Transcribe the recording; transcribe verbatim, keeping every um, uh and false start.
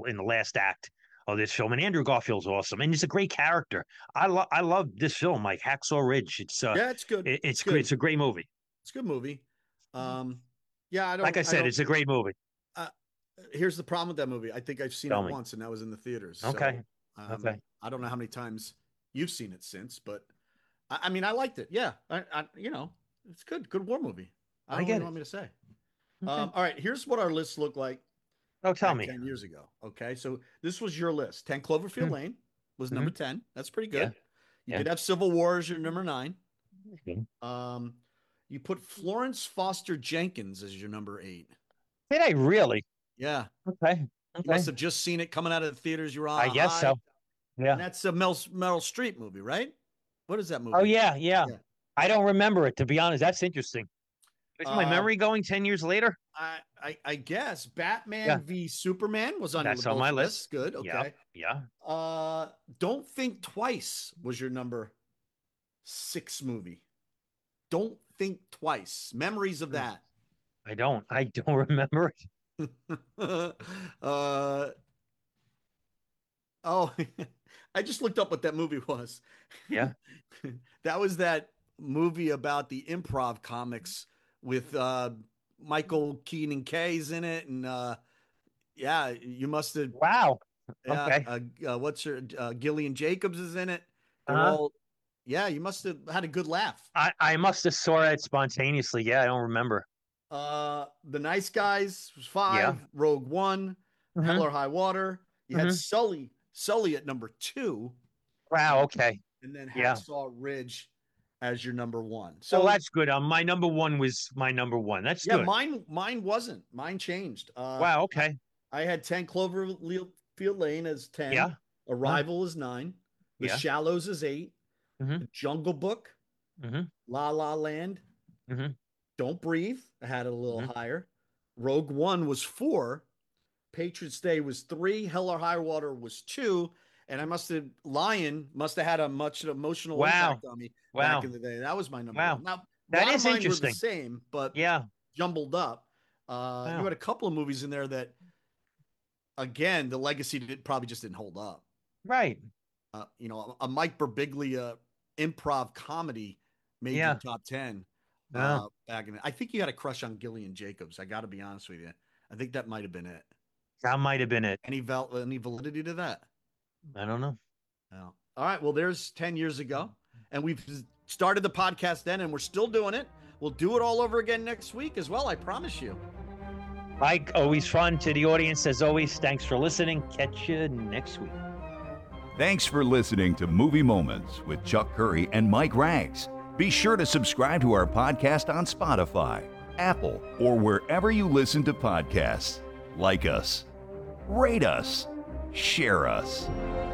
battle in the last act of this film, and Andrew Garfield's awesome, and he's a great character. I love I love this film, like Hacksaw Ridge. It's uh, Yeah, it's good. it, It's it's great. good. It's a great movie. It's a good movie. Um, yeah, I Like don't. I I said, don't. it's a great movie. Uh, Here's the problem with that movie. I think I've seen Tell it me. once, and that was in the theaters. Okay. So um, Okay. I don't know how many times you've seen it since, but I, I mean, I liked it. Yeah, I, I, you know, it's good. Good war movie. I I don't know what get you it. want me to say. Okay. Um, all right, here's what our list looked like Oh, tell back me. ten years ago. Okay, so this was your list. ten Cloverfield Mm-hmm. Lane was number Mm-hmm. ten. That's pretty Yeah. good. You Yeah. did have Civil War as your number nine. Mhm. Um, you put Florence Foster Jenkins as your number eight. Did I really? Yeah. Okay. You must Okay. have just seen it coming out of the theaters. You're on I a guess high. so. And Yeah. that's a Mel, Meryl Streep movie, right? What is that Oh movie? yeah. Yeah. Yeah. I don't remember it, to be honest. That's interesting. Is my Uh, memory going ten years later? I, I, I guess Batman Yeah. v Superman was on That's your on my both list. lists. Good. Yeah. Okay. Yeah. Uh, Don't Think Twice was your number six movie. Don't Think Twice. Memories of that. I don't. I don't remember it. uh, oh, I just looked up what that movie was. Yeah. That was that movie about the improv comics with uh, Michael Keaton Kay's in it, and uh, yeah, you must have. Wow. Yeah, Okay. uh, uh, what's her? Uh, Gillian Jacobs is in it. They're Uh-huh. all. Yeah, you must have had a good laugh. I, I must have saw it spontaneously. Yeah, I don't remember. Uh, The Nice Guys was Yeah. five. Rogue One, Hell Mm-hmm. or High Water. You had Mm-hmm. Sully, Sully at number two, Wow. Okay. and then Yeah. Hacksaw Ridge as your number one. Well, So that's good. Um, my number one was my number one. That's yeah, good. mine mine wasn't. Mine changed. Uh, Wow. I, Okay. I had ten Cloverfield Lane as ten. Yeah. Huh? Arrival is nine. The Yeah. Shallows is eight. Mm-hmm. The Jungle Book, Mm-hmm. La La Land, Mm-hmm. Don't Breathe. I had it a little Mm-hmm. higher. Rogue One was four. Patriots Day was three. Hell or High Water was two. And I must have, Lion must have had a much emotional Wow. impact on me back Wow. in the day. That was my number Wow. one. Now, a That lot of is mine were the interesting. same, but Yeah. jumbled up. Uh, you Wow. had a couple of movies in there that, again, the legacy did, probably just didn't hold up. Right. Uh, you know, a Mike Birbiglia improv comedy made your Yeah. top ten Yeah. uh, back in. I think you had a crush on Gillian Jacobs. I got to be honest with you. I think that might have been it. That might have been it. Any val- any validity to that? I don't know. No. All right. Well, there's ten years ago, and we've started the podcast then, and we're still doing it. We'll do it all over again next week as well. I promise you. Mike, always fun. To the audience, as always, thanks for listening. Catch you next week. Thanks for listening to Movie Moments with Chuck Curry and Mike Rags. Be sure to subscribe to our podcast on Spotify, Apple, or wherever you listen to podcasts. Like us, rate us, share us.